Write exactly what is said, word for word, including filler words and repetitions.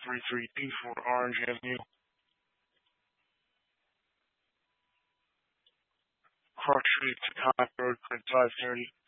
three three two for Orange Avenue. Cross Street, Taconic Road, print five thirty.